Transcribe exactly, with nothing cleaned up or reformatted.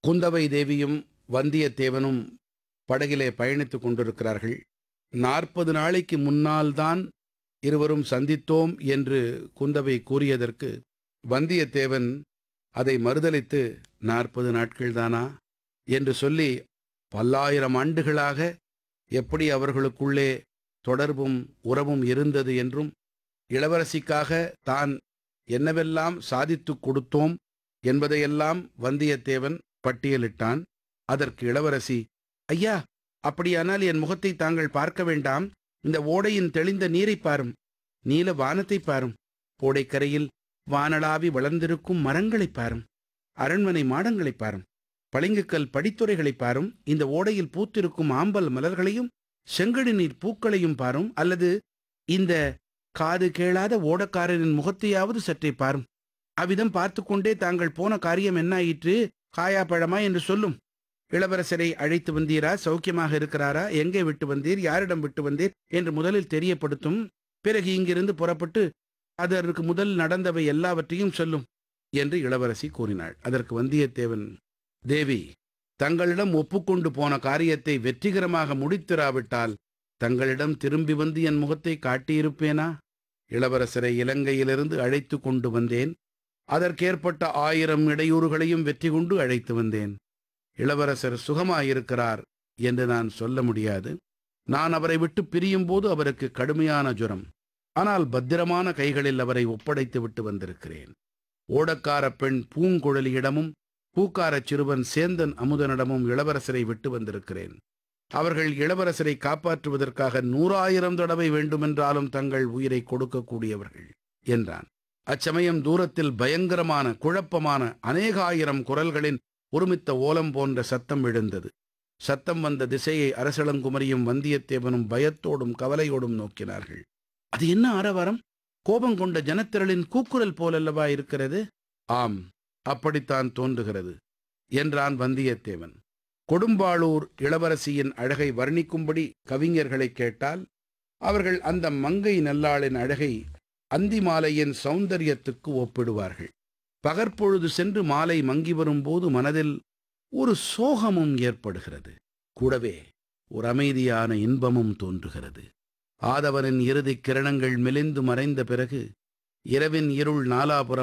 குந்தவை தேவியும் வந்தியத்தேவனும் படகிலே பயணித்துக் கொண்டிருக்கிறார்கள். நாற்பது நாளைக்கு முன்னால்தான் இருவரும் சந்தித்தோம் என்று குந்தவை கூறியதற்கு வந்தியத்தேவன் அதை மறுதலித்து, நாற்பது நாட்கள்தானா என்று சொல்லி, பல்லாயிரம் ஆண்டுகளாக எப்படி அவர்களுக்குள்ளே தொடர்பும் உறவும் இருந்தது என்றும், இளவரசிக்காக தான் என்னவெல்லாம் சாதித்துக் கொடுத்தோம் என்பதையெல்லாம் வந்தியத்தேவன் பட்டியலிட்டான். அதற்கு இளவரசி, ஐயா, அப்படியானால் என் முகத்தை தாங்கள் பார்க்க வேண்டாம். இந்த ஓடையின் தெளிந்த நீரை பாரும், நீல வானத்தை பாரும், ஓடைக்கரையில் வானளாவி வளர்ந்திருக்கும் மரங்களை பாரும், அரண்மனை மாடங்களை பாரும், பளிங்குக்கல் படித்துறைகளை பாரும், இந்த ஓடையில் பூத்திருக்கும் ஆம்பல் மலர்களையும் செங்கடி நீர் பூக்களையும் பாரும், அல்லது இந்த காது கேளாத ஓடக்காரனின் முகத்தையாவது சற்றே பாரும். அவ்விதம் பார்த்து கொண்டே தாங்கள் போன காரியம் என்னாயிற்று, காயா பழமா என்று சொல்லும். இளவரசரை அழைத்து வந்தீரா, சௌக்கியமாக இருக்கிறாரா, எங்கே விட்டு வந்தீர், யாரிடம் விட்டு வந்தீர் என்று முதலில் தெரியப்படுத்தும். பிறகு இங்கிருந்து புறப்பட்டு அதற்கு முதல் நடந்தவை எல்லாவற்றையும் சொல்லும் என்று இளவரசி கூறினாள். அதற்கு வந்தியத்தேவன், தேவி, தங்களிடம் ஒப்புக்கொண்டு போன காரியத்தை வெற்றிகரமாக முடித்திராவிட்டால் தங்களிடம் திரும்பி வந்து என் முகத்தை காட்டியிருப்பேனா? இளவரசரை இலங்கையிலிருந்து அழைத்து கொண்டு வந்தேன். அதற்கேற்பட்ட ஆயிரம் இடையூறுகளையும் வெற்றி கொண்டு அழைத்து வந்தேன். இளவரசர் சுகமாயிருக்கிறார் என்று நான் சொல்ல முடியாது. நான் அவரை விட்டு பிரியும் போது அவருக்கு கடுமையான ஜுரம். ஆனால் பத்திரமான கைகளில் அவரை ஒப்படைத்து விட்டு வந்திருக்கிறேன். ஓடக்கார பெண் பூங்குழலியிடமும் பூக்காரச் சிறுவன் சேந்தன் அமுதனிடமும் இளவரசரை விட்டு வந்திருக்கிறேன். அவர்கள் இளவரசரை காப்பாற்றுவதற்காக நூறாயிரம் தடவை வேண்டுமென்றாலும் தங்கள் உயிரை கொடுக்கக்கூடியவர்கள் என்றான். அச்சமயம் தூரத்தில் பயங்கரமான குழப்பமான அநேகாயிரம் குரல்களின் ஒருமித்த ஓலம் போன்ற சத்தம் எழுந்தது. சத்தம் வந்த திசையை அரசளங்குமரியும் வந்தியத்தேவனும் பயத்தோடும் கவலையோடும் நோக்கினார்கள். அது என்ன ஆரவாரம்? கோபம் கொண்ட ஜனத்திரளின் கூக்குரல் போலல்லவா இருக்கிறது? ஆம், அப்படித்தான் தோன்றுகிறது என்றான் வந்தியத்தேவன். கொடும்பாளூர் இளவரசியின் அழகை வர்ணிக்கும்படி கவிஞர்களை கேட்டால் அவர்கள் அந்த மங்கை நல்லாளின் அழகை அந்தி மாலையின் சௌந்தரியத்துக்கு ஒப்பிடுவார்கள். பகற்பொழுது சென்று மாலை மங்கி வரும்போது மனதில் ஒரு சோகமும் ஏற்படுகிறது. கூடவே ஒரு அமைதியான இன்பமும் தோன்றுகிறது. ஆதவனின் இறுதிக் கிரணங்கள் மெலிந்து மறைந்த பிறகு இரவின் இருள் நாலாபுரம்